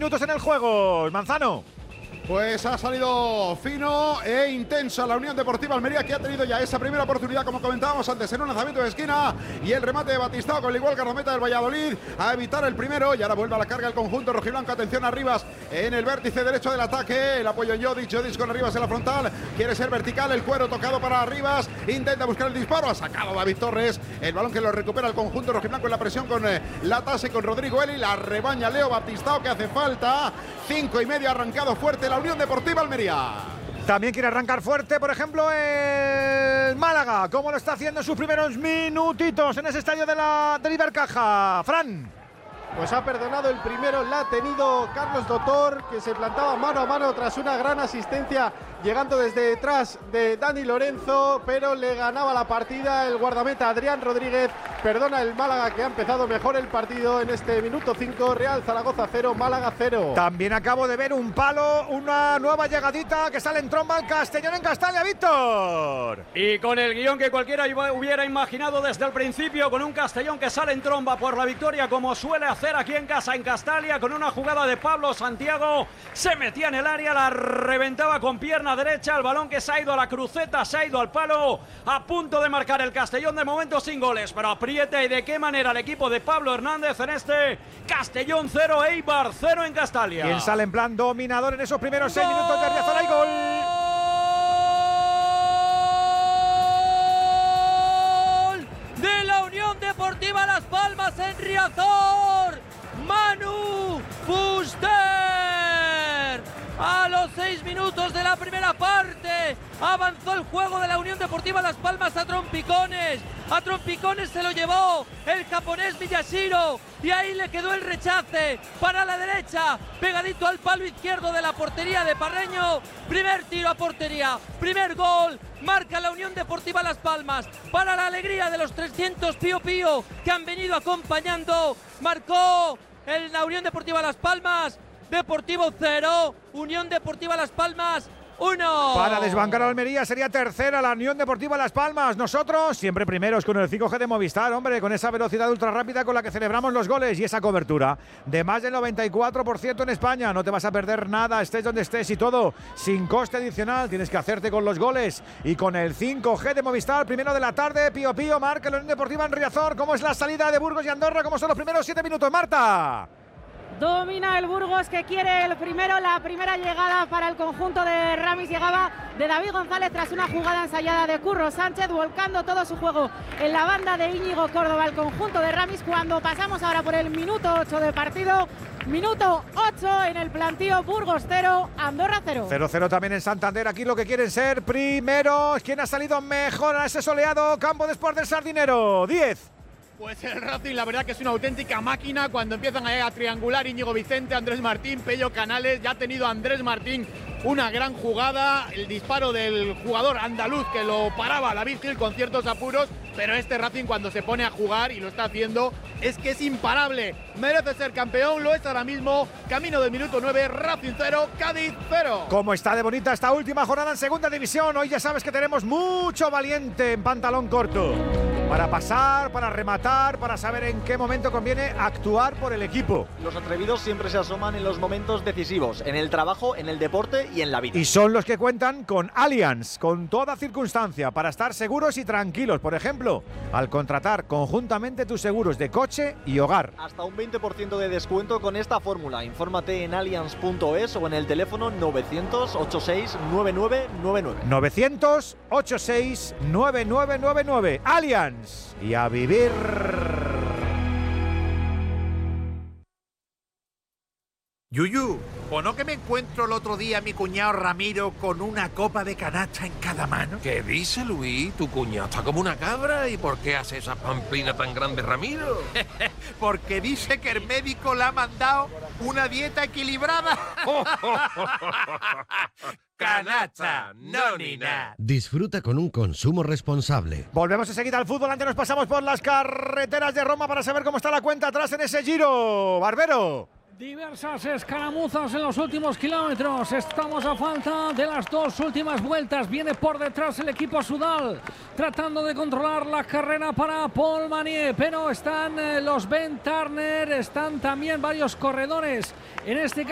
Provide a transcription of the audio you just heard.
minutos en el juego. Manzano. Pues ha salido fino e intenso la Unión Deportiva Almería, que ha tenido ya esa primera oportunidad, como comentábamos antes, en un lanzamiento de esquina, y el remate de Batistao con el igual guardameta del Valladolid a evitar el primero, y ahora vuelve a la carga el conjunto rojiblanco. Atención a Rivas en el vértice derecho del ataque, el apoyo en Jodic con Rivas en la frontal, quiere ser vertical, el cuero tocado para Rivas, intenta buscar el disparo, ha sacado David Torres, el balón que lo recupera el conjunto rojiblanco en la presión con Latase, con Rodrigo Eli, la rebaña Leo Batistao, que hace falta, 5:30, arrancado fuerte la Unión Deportiva Almería. También quiere arrancar fuerte, por ejemplo, el Málaga, como lo está haciendo en sus primeros minutitos en ese estadio del Ibercaja. Fran. Pues ha perdonado el primero, la ha tenido Carlos Dotor, que se plantaba mano a mano tras una gran asistencia llegando desde detrás de Dani Lorenzo, pero le ganaba la partida el guardameta Adrián Rodríguez. Perdona el Málaga, que ha empezado mejor el partido en este minuto 5. Real Zaragoza 0, Málaga 0. También acabo de ver un palo, una nueva llegadita que sale en tromba al Castellón en Castalia, Víctor. Y con el guión que cualquiera hubiera imaginado desde el principio, con un Castellón que sale en tromba por la victoria, como suele hacer aquí en casa en Castalia, con una jugada de Pablo Santiago, se metía en el área, la reventaba con pierna derecha, el balón que se ha ido a la cruceta, se ha ido al palo, a punto de marcar el Castellón, de momento sin goles, pero aprieta, y de qué manera el equipo de Pablo Hernández en este Castellón 0, Eibar 0 en Castalia. Quien sale en plan dominador en esos primeros 6 minutos de Riazor, y gol de la Unión Deportiva Las Palmas en Riazor, Manu Fuster. A los 6 minutos de la primera parte avanzó el juego de la Unión Deportiva Las Palmas a trompicones. A trompicones se lo llevó el japonés Miyashiro, y ahí le quedó el rechace para la derecha, pegadito al palo izquierdo de la portería de Parreño. Primer tiro a portería, primer gol, marca la Unión Deportiva Las Palmas para la alegría de los 300 Pío Pío que han venido acompañando. Marcó la Unión Deportiva Las Palmas. Deportivo 0, Unión Deportiva Las Palmas 1. Para desbancar a Almería sería tercera la Unión Deportiva Las Palmas. Nosotros siempre primeros con el 5G de Movistar, hombre, con esa velocidad ultra rápida con la que celebramos los goles y esa cobertura de más del 94% en España. No te vas a perder nada, estés donde estés, y todo sin coste adicional. Tienes que hacerte con los goles y con el 5G de Movistar. Primero de la tarde, Pío Pío marca la Unión Deportiva en Riazor. ¿Cómo es la salida de Burgos y Andorra? ¿Cómo son los primeros 7 minutos, Marta? Domina el Burgos, que quiere el primero. La primera llegada para el conjunto de Ramis llegaba de David González tras una jugada ensayada de Curro Sánchez, volcando todo su juego en la banda de Íñigo Córdoba, el conjunto de Ramis. Cuando pasamos ahora por el minuto 8 de partido, minuto 8 en el plantío, Burgos 0, Andorra 0. 0-0 también en Santander. Aquí lo que quieren ser primeros. ¿Quién ha salido mejor a ese soleado campo de Sport del Sardinero? 10. Pues el Racing, la verdad que es una auténtica máquina cuando empiezan a triangular Íñigo Vicente, Andrés Martín, Pello Canales. Ya ha tenido Andrés Martín una gran jugada, el disparo del jugador andaluz que lo paraba David Gil con ciertos apuros, pero este Racing cuando se pone a jugar, y lo está haciendo, es que es imparable. Merece ser campeón, lo es ahora mismo. Camino del minuto 9, Racing 0, Cádiz 0. ¿Cómo está de bonita esta última jornada en segunda división? Hoy ya sabes que tenemos mucho valiente en pantalón corto para pasar, para rematar, para saber en qué momento conviene actuar por el equipo. Los atrevidos siempre se asoman en los momentos decisivos, en el trabajo, en el deporte y en la vida. Y son los que cuentan con Allianz, con toda circunstancia, para estar seguros y tranquilos. Por ejemplo, al contratar conjuntamente tus seguros de coche y hogar. Hasta un 20% de descuento con esta fórmula. Infórmate en allianz.es o en el teléfono 900-86-9999. 900-86-9999. Allianz. Y a vivir. Yuyu, ¿o no que me encuentro el otro día a mi cuñado Ramiro con una copa de canasta en cada mano? ¿Qué dice, Luis? Tu cuñado está como una cabra. ¿Y por qué hace esa pamplina tan grande, Ramiro? Porque dice que el médico le ha mandado una dieta equilibrada. Canasta, no ni nada. Disfruta con un consumo responsable. Volvemos enseguida al fútbol. Antes nos pasamos por las carreteras de Roma para saber cómo está la cuenta atrás en ese Giro. Barbero. Diversas escaramuzas en los últimos kilómetros. Estamos a falta de las 2 últimas vueltas. Viene por detrás el equipo Sudal, tratando de controlar la carrera para Paul Manier. Pero están los Ben Turner, están también varios corredores. En este caso